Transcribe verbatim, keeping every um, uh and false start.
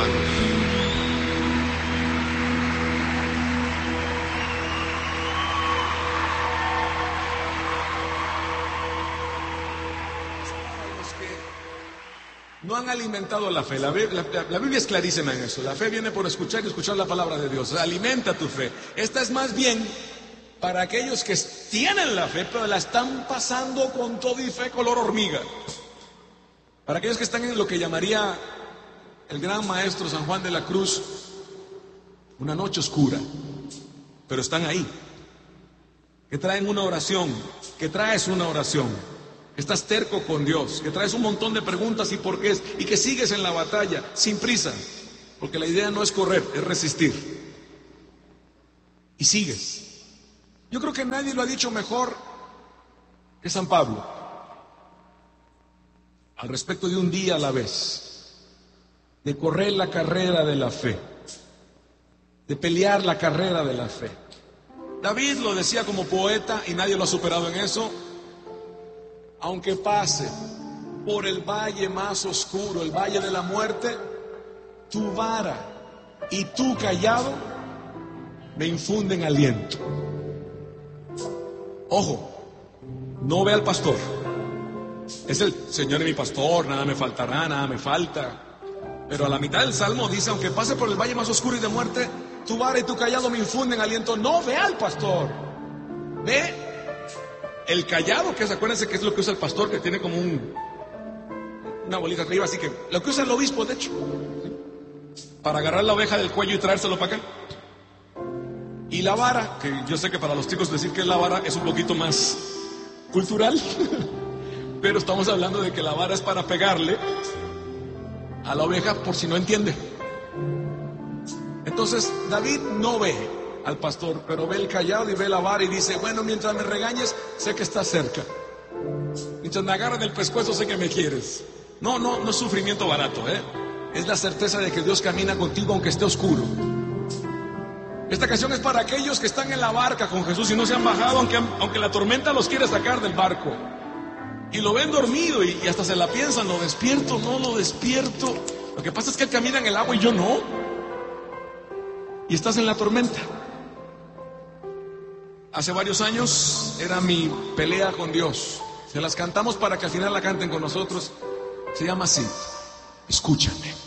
hermanos. No han alimentado la fe. La, la, la Biblia es clarísima en eso. La fe viene por escuchar y escuchar la palabra de Dios. Alimenta tu fe. Esta es más bien para aquellos que tienen la fe, pero la están pasando con todo y fe color hormiga. Para aquellos que están en lo que llamaría el gran maestro San Juan de la Cruz una noche oscura, pero están ahí. Que traen una oración, que traes una oración. Estás terco con Dios, que traes un montón de preguntas y porqués, y que sigues en la batalla, sin prisa, porque la idea no es correr, es resistir. Y sigues. Yo creo que nadie lo ha dicho mejor que San Pablo, al respecto de un día a la vez, de correr la carrera de la fe, de pelear la carrera de la fe. David lo decía como poeta, y nadie lo ha superado en eso. Aunque pase por el valle más oscuro, el valle de la muerte, tu vara y tu callado me infunden aliento. Ojo, no ve al pastor. Es el Señor es mi pastor, nada me faltará, nada me falta. Pero a la mitad del salmo dice, aunque pase por el valle más oscuro y de muerte, tu vara y tu callado me infunden aliento. No ve al pastor, ve el callado, que es, acuérdense que es lo que usa el pastor, que tiene como un, una bolita arriba, así que lo que usa el obispo, de hecho, para agarrar la oveja del cuello y traérselo para acá. Y la vara, que yo sé que para los chicos decir que es la vara es un poquito más cultural, pero estamos hablando de que la vara es para pegarle a la oveja por si no entiende. Entonces David no ve al pastor, pero ve el callado y ve la vara y dice, bueno, mientras me regañes, sé que estás cerca. Mientras me agarran el pescuezo, sé que me quieres. No, no, no es sufrimiento barato, ¿eh? Es la certeza de que Dios camina contigo aunque esté oscuro. Esta canción es para aquellos que están en la barca con Jesús y no se han bajado, aunque, aunque la tormenta los quiere sacar del barco. Y lo ven dormido y, y hasta se la piensan, lo despierto, no lo despierto. Lo que pasa es que él camina en el agua y yo no. Y estás en la tormenta. Hace varios años era mi pelea con Dios. Se las cantamos para que al final la canten con nosotros. Se llama así: escúchame.